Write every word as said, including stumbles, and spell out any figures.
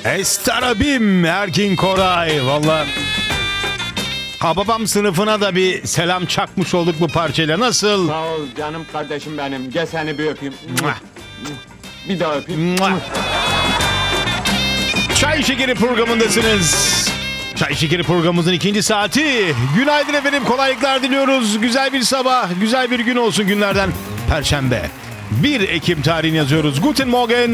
Estarabim Erkin Koray. Valla Hababam sınıfına da bir selam çakmış olduk bu parçayla. Nasıl? Sağ ol canım kardeşim benim. Gel seni bir öpeyim. Mua. Bir daha öpeyim. Mua. Çay Şekeri programındasınız. Çay Şekeri programımızın ikinci saati. Günaydın efendim, kolaylıklar diliyoruz. Güzel bir sabah, güzel bir gün olsun günlerden. Perşembe. bir Ekim tarihini yazıyoruz. Guten Morgen.